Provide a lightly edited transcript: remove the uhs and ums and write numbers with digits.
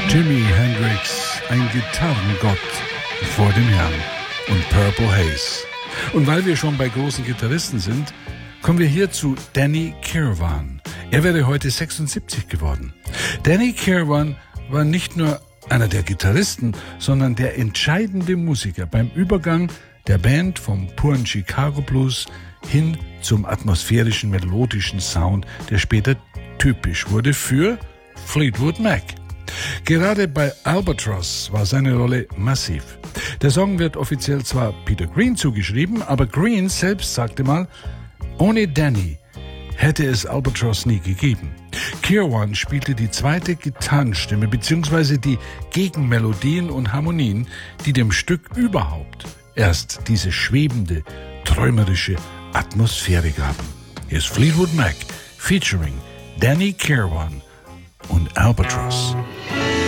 Jimi Hendrix, ein Gitarrengott vor dem Herrn, und Purple Haze. Und weil wir schon bei großen Gitarristen sind, kommen wir hier zu Danny Kirwan. Er wäre heute 76 geworden. Danny Kirwan war nicht nur einer der Gitarristen, sondern der entscheidende Musiker beim Übergang der Band vom puren Chicago Blues hin zum atmosphärischen, melodischen Sound, der später typisch wurde für Fleetwood Mac. Gerade bei Albatross war seine Rolle massiv. Der Song wird offiziell zwar Peter Green zugeschrieben, aber Green selbst sagte mal, ohne Danny hätte es Albatross nie gegeben. Kirwan spielte die zweite Gitarrenstimme bzw. die Gegenmelodien und Harmonien, die dem Stück überhaupt erst diese schwebende, träumerische Atmosphäre gaben. Hier ist Fleetwood Mac featuring Danny Kirwan und Albatross.